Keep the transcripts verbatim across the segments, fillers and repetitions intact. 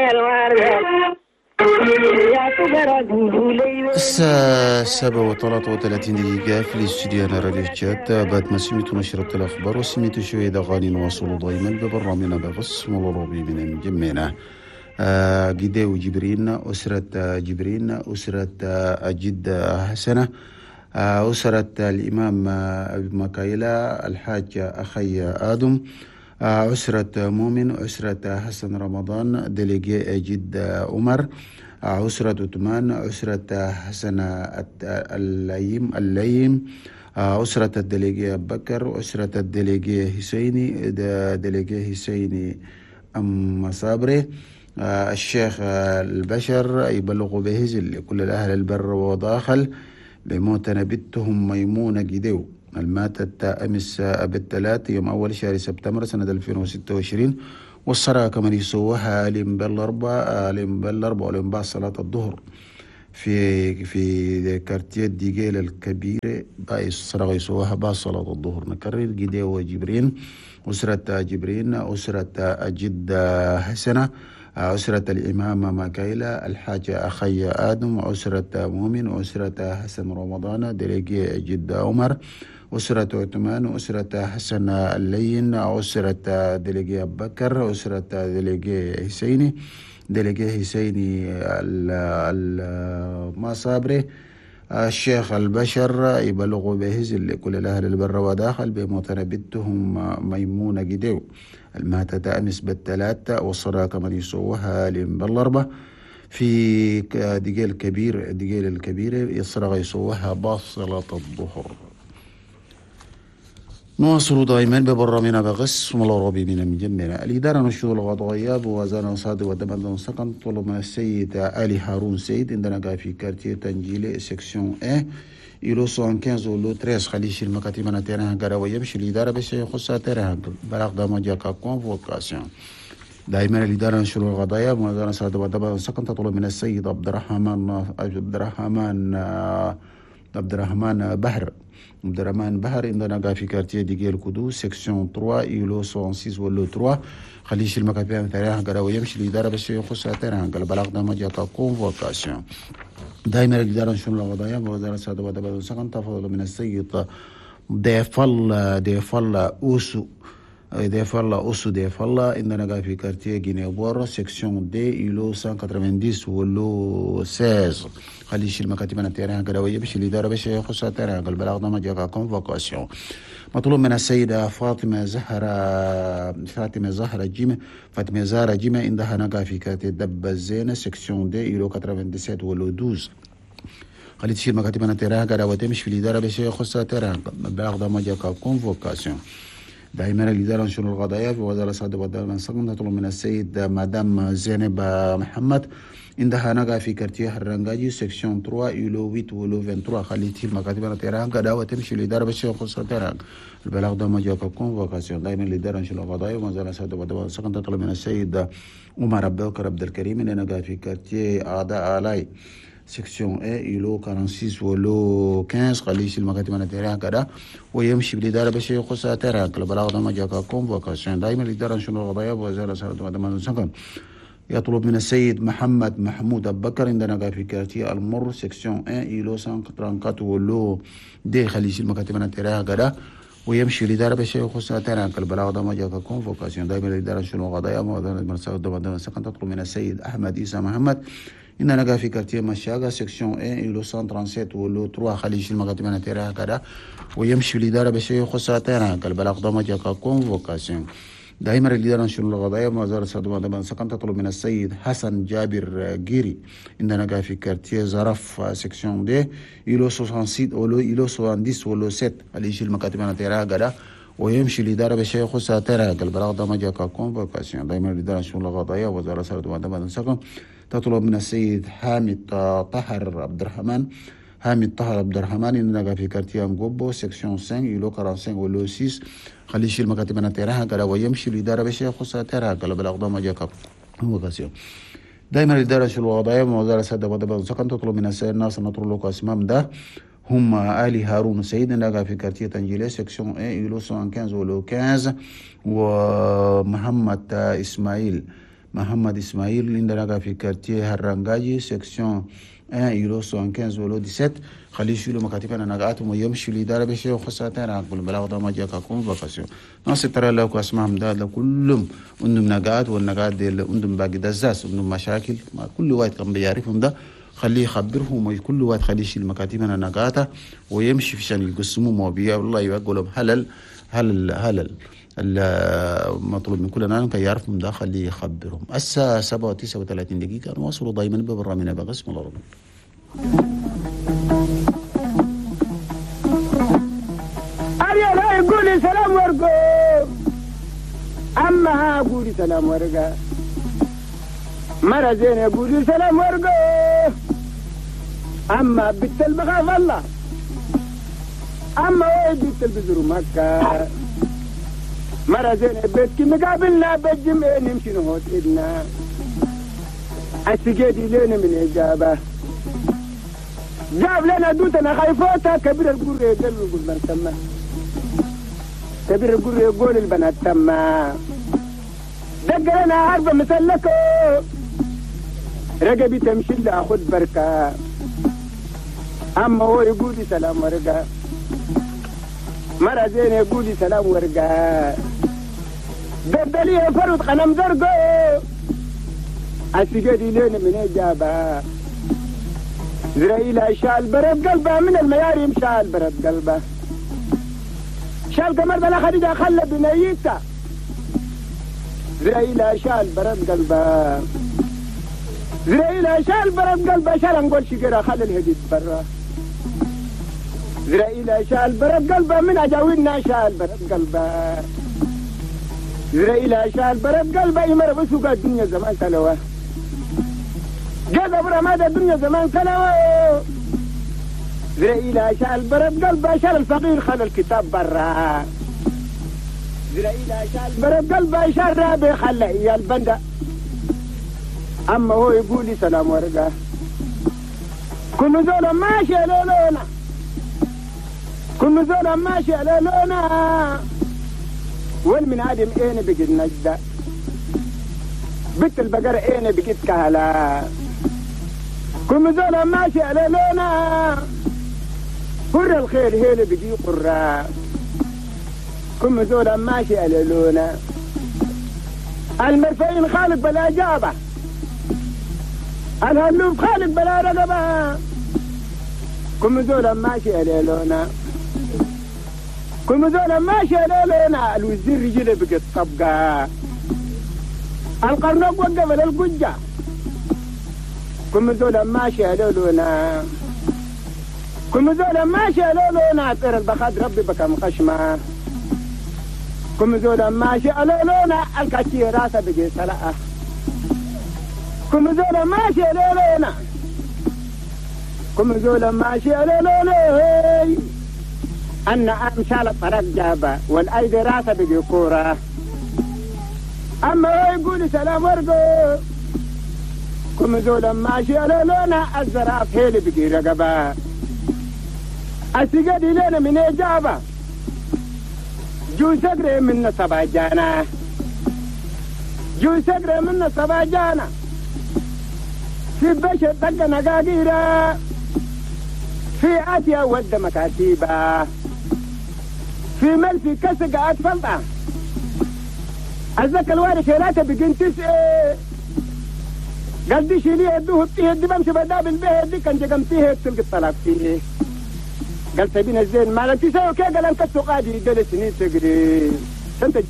الساعة سبعة وثلاثة وثلاثين دقيقة في الاستديو. أنا راديو تشات بعد ما سمعت نشرة الأخبار وسمعت شوية أغاني نواصل دائما ببرنامجنا بغص ملروبي من المجمعنا آه جديو جبرين أسرة جبرين أسرة جد حسنة آه أسرة الإمام مكايلة الحاج أخي آدم آه أسرة مؤمن أسرة حسن رمضان ديليجي جد عمر أسرة عثمان أسرة حسن الليم الليم أسرة الدليجي بكر أسرة الدليجي حسيني دليجي حسيني أم صابري الشيخ البشر يبلغ بهزل لكل الأهل البر وداخل بموت نبتهم ميمونة جديو الماتت أمس بالثلاث يوم أول شهر سبتمبر سنة ألفين وستة وعشرين والصلاة كمان يسووها لين بالأربعة لين بالأربعة ولين بعد صلاة الظهر في في كارتيه ديجيل الكبيرة باي الصلاة يسووها بعد صلاة الظهر. نكرر جدي وجبرين أسرة جبرين أسرة جد حسنة أسرة الإمام مكايلة الحاج أخي آدم أسرة مؤمن أسرة حسن رمضان دليجي جد عمر أسرة عثمان أسرة حسن اللين أسرة دليجي بكر أسرة دليجي حسيني دليجي حسيني المصابري الشيخ البشر يبلغ بهزل لكل الأهل البر وداخل بمتنبتهم ميمونة جديو الماتة أمس بالثلاثة والصلاة كمان يسووها لين بالأربعة في دقيل كبير دقيل الكبير يصرغ يسووها باصلة الظهر. نواصل دائما ببرامجنا بغس ملروبي من المجمرة. الإدارة نشر الغضايا بوزارة صاد ودبن سكن طلب من السيد علي هارون سيد عندنا في كارتيه تنجيل سكسيون إيه يلو سون خمسة ولو ثلاثة خليش المكاتب من تيران غرا ويمشي الإدارة بس يخص تيران بلغ دام جاكا كونفوكاسيون. دائما الإدارة نشر الغضايا بوزارة صاد ودبن سكن تطلب من السيد عبد الرحمن عبد الرحمن عبد الرحمن بحر عبد الرحمن بحر عندنا في كارتيه ديجيل كودو سكسيون ثلاثة يلو مية وستة ولو ثلاثة خليش المكاتب من تيران غرا ويمشي الإدارة بس يخص تيران بلغ دام جاكا كونفوكاسيون. دائما الإدارة نشر الغضايا بوزارة صاد ودبن سكن تفضل من السيد ديفال ديفال أوسو ديفال أوسو ديفال عندنا في كارتيه جينيبور سكسيون دي يلو مية وتسعين ولو ستة عشر خليش المكاتب من التيران قروية بش الإدارة بش يخص التيران قال بلاغ ضم جاكا كونفوكاسيون. مطلوب من السيدة فاطمة زهرة فاطمة زهرة جيمة فاطمة زهرة جيمة عندها نقا في كارتيه دب الزينة سكسيون دي يلو سبعة وتسعين ولو اثنا عشر خلي تشيل مكاتب من التيران قروية تمشي في الإدارة بش يخص التيران قال بلاغ ضم جاكا كونفوكاسيون. دائما الإدارة نشر الغضايا في وزارة الصحة والدولة السكن تطلب من السيد مدام زينب محمد عندها نقا في كارتيه الرنجاجي سكسيون ثلاثة يلو ثمانية ولو اثنين وعشرين خلي تشيل مكاتب من التيران قروية تمشي الإدارة بش يخص التيران البلاغ ضم جاكا كونفوكاسيون. دائما الإدارة نشر الغضايا في وزارة الصحة والدولة السكن تطلب من السيد عمر عبد البكر عبد الكريم نقا في كارتيه أعداء آلاي سكسيون اي يلو ستة وأربعين ولو خمسة خليش المكاتب من التيران كذا ويمشي بالإدارة بشيء يخص التيران البلاغ ضم جاكا كونفوكاسيون. دائما الإدارة نشر الغضايا بوزارة الصحة والدولة السكن يطلب من السيد محمد محمود أبو بكر عندنا في كارتيه المر سكسيون اي يلو مية وأربعة وثلاثين ولو دي خليش المكاتب من التيران كذا ويمشي الإدارة بشيء يخص التيران البلاغ ضم جاكا كونفوكاسيون. دائما الإدارة نشر الغضايا بوزارة الصحة السكن تطلب من السيد أحمد عيسى محمد إننا في كارتيه مشاغا سكسيون اي يلو مية وثلاثة وثلاثين ولو ثلاثة خليش المكاتب من التيران كذا ويمشي الإدارة بشيء يخص التيران البلاغ ضم جاكا كونفوكاسيون. دائما الإدارة نشر الغضايا وزارة الصحة والدولة السكن تطلب من السيد حسن جابر جيري عندنا في كارتيه زرف سكسيون دي يلو ستة ولو يلو سبعين ولو ستة خليش المكاتب من التيران كذا ويمشي الإدارة بشيء يخص التيران البلاغ ضم جاكا كونفوكاسيون. دائما الإدارة نشر الغضايا وزارة الصحة والدولة السكن تطلب من السيد حامد طاهر عبد الرحمن حامد طاهر عبد الرحمن إننا في كارتيه انغوبو سكسيون خمسة يلو خمسة ولو ستة خليش المكاتب من التيران كذا ويمشي الإدارة بشيء يخص التيران البلاغ ضم جاكا كونفوكاسيون. دائما الإدارة نشر الغضايا وزارة الصحة والدولة السكن تطلب من السيد ناصر نطر لوكاس مامدا هم علي هارون سيد نقا في كارتيه تنجيلي سكسيون اي يلو مية وخمسة ولو خمسة ومحمد اسماعيل Mohamed Ismail عندنا في كارتيه هرانجاجي سكسيون واحد يورو خمسة ولو ديسات خلي يشيلوا مكاتبنا نقاتهم ويمشوا الإدارة بشيء وخاصة عقل بلاغ ده ما جاك أكون فاكسيون ناس ترى لو كاسمهم ده لو كلهم عندهم نقات والنقات دي عندهم باقي دزاز عندهم مشاكل ما كل واحد كان بيعرفهم ده خليه يخبرهم وكل واحد خليه يشيل مكاتبنا نقاته ويمشي في شان يقسموا مواضيع والله يقولهم هلل هلل هلل المطلوب من كلنا كي يعرفهم ده خليه يخبرهم. الساعة سبعة وتسعة وثلاثين دقيقة نواصل دائما ببرامجنا بقسم الله ربنا. أريا لا يقولي سلام ورقو أما ها يقولي سلام ورقا مرة زين يقولي سلام ورقو أما بنت بخاف الله أما وين بنت بزرو مكة مرة زين بيتك مقابلنا بالجمعة نمشي نهوت إدنا السجادي لنا من إجابة جاب لنا دوتنا خايفوتها كبير القرية يقول قلنا تما كبير القرية يقول البنات تما دق لنا عرض مسلكو رقبي تمشي لها خد بركة أما هو يقول لي سلام ورقة مرة زين يقول لي سلام ورقة دبلي فرد قلم زرقو السجادي لنا من إجابة زرائيل شال برد قلبه من المياريم شال برد قلبه شال قمر بلا خديجة خلى بنيته زرائيل شال برد قلبه زرائيل شال برد قلبه شال نقول شجرة خلى الهديد برا زرائيل شال برد قلبه من أجاوينا شال برد قلبه زرائيل شال برد قلبه يمر بسوق الدنيا زمان سلوه جذب رماد الدنيا زمان سلوه زرائيل شال برد قلبه شال الفقير خلى الكتاب برا زرائيل شال برد قلبه شال رابي خلى إياه البندة أما هو يقول لي سلام ورقة كل زول ماشي لولونا كل زول ماشي لولونا وين من آدم إيه بقيت نجدة بنت البقرة إيه بقيت كهلا كل زول ماشي لولونا فر الخير هي اللي بقي قرة كل زول ماشي لولونا المرفين خالق بلا جابة الهلوف خالق بلا رقبة كل زول ماشي لولونا كل زول ماشي لولونا الوزير رجله بقت طبقة القرنق وقف للقجة كل زول ماشي لولونا كل زول ماشي لولونا ترى البخاد ربي بكى مخشمة كل زول ماشي لولونا الكاشي راسه بقي سلاء كل زول ماشي لولونا كل زول ماشي لولونا أن أمشال الطرق جابة والأيدي راسه بقي كورة أما هو يقول سلام ورقو كل زول ماشي لولونا الزراف هي اللي بقي رقبة السجادي لنا من إجابة جو سقري من صباجانا جو سقري من صباجانا في بشر دق نقاقيرة في آتيا ود مكاتيبة في ملفي كسق أتفلطة أزك الواري خيراته بقين تسئي قلدي شيليه يدوه بتيه دي بمشي بداب البيه دي كان جقمتيه تلقى الطلاق فيه قال سبين الزين ما لك تساوي كي قال انك السقادي يدل سنين تقري سنت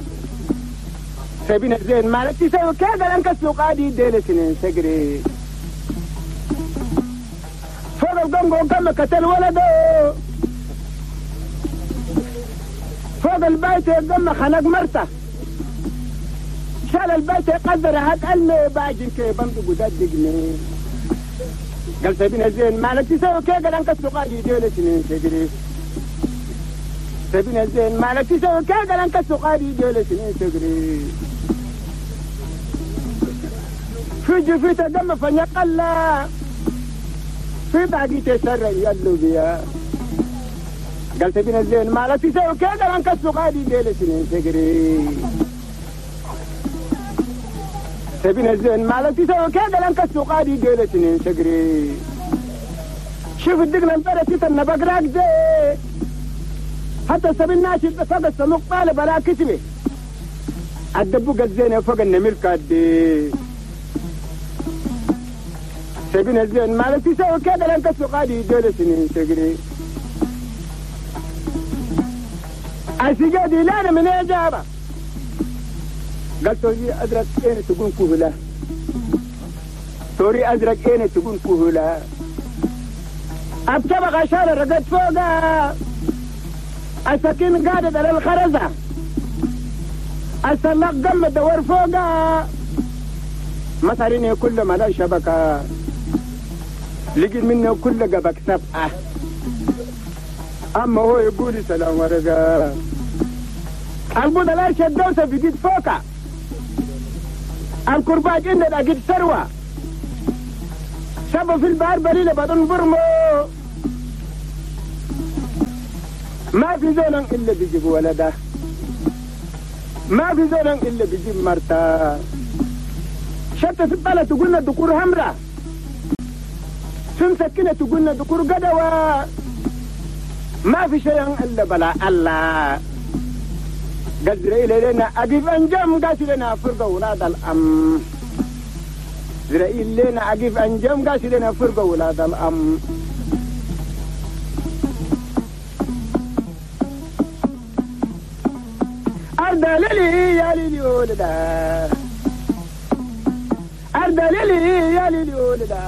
سبين الزين ما لك تساوي كي قال انك السقادي يدل سنين تقري فوق القنقو قم كتل ولده فوق البيت قم خلق مرته شال البيت قدر هات علمي باجن كي بمدو قداد دقني قال سبين الزين ما لك تساوي كي قال انك السقادي يدل سنين تقري سبين الزين ما لك تساوي كي قال انك السقادي يدل سنين تقري في جفيت دم فنقلا في بعدي تسر يلو بيا قال سبين الزين ما لك تساوي كي قال انك السقادي يدل سنين تقري سبين الزين مالتي سو كذا لان كسوق عادي جلسني سجري شوف الدقن انطرت النبقراك دي حتى سبين ناشي فوق السموق طالب بلا كتبه الدبوق الزين فوق النمير كادي سبين الزين مالتي سو كذا لان كسوق عادي جلسني سجري أسيجادي لا من إجابة قلت له أدرك أين تكون كهولة توري أدرك أين تكون كهولة أبتبغ عشان رقد فوقها السكين قاعدة على الخرزة السلاق قم دور فوقها مثلين كل ما لا شبكة لقيت منه كل قبك سبعة أما هو يقول سلام ورقة البوضة لا شدوسة في جيد فوقها الكرباج عندنا قد ثروة شبه في البحر بليلة بدون برمو ما في زولا إلا بيجيب ولده ما في زولا إلا بيجيب مرتا شتى في الطالة تقولنا دكور همرة سم سكينة تقولنا دكور قدوة ما في شيء إلا بلا الله قال لنا أجيب أنجم قاس لنا فرقة ولاد الأم إسرائيل لنا أجيب أنجم قاس لنا فرقة ولاد الأم أرد للي يا للي ولدا أرد للي يا للي ولدا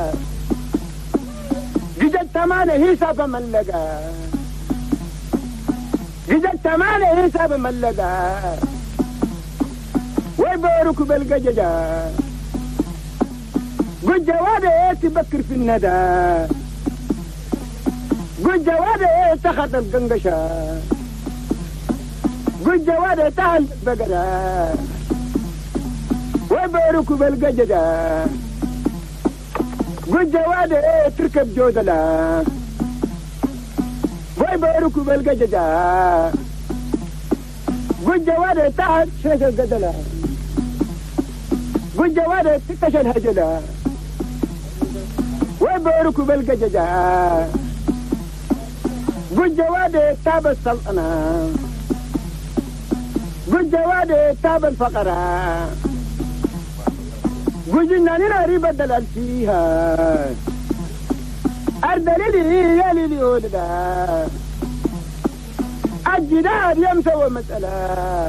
جد تمانة هي سابا من لقى جد تمانة هي سابا من لقى ويبارك بالقججة قل جوابه تبكر في الندى قل جوابه تخط القنقشة قل جوابه تهل بقرة ويبارك بالقججة قل جوابه تركب جودلة ويبارك بالقججة قل جوابه تهل شيخ القدلة قل جوابه تكتش الهجلة ويبارك بالقججة قل جوابه تاب السلطنة قل جوابه تاب الفقرة قل جناني ناري بدل فيها أردلي يا ليلي ولدا الجداد يمسوى مسألة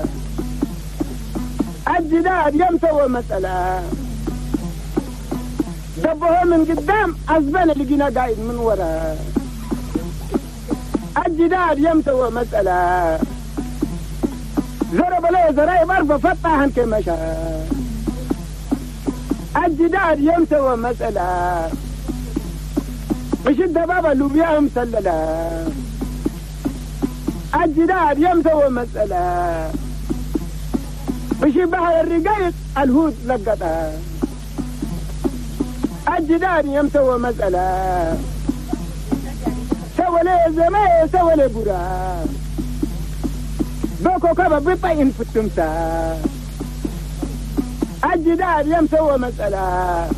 الجداد يمسوى مسألة دبوه من قدام أزبان اللي جينا قايد من ورا الجداد يمسوى مسألة زرب له زرايب أربع فتاحا كمشا الجداد يمسوى مسألة بشد بابا اللوبيا مسللة الجداد يمسوى مسألة بشد بحر الرقايق الهود لقطها الجداد يمسوى مسألة سوى لي زماء سوى لي برا بوكو كبا بطين في التمسا الجداد يمسوى مسألة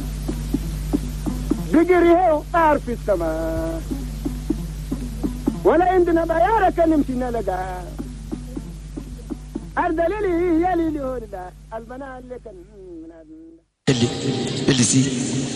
بقريه طار في السماء ولا عندنا بيارة نمشينا لقى أرد ليلي يا ليلي هوردا البنات اللي كان اللي اللي سي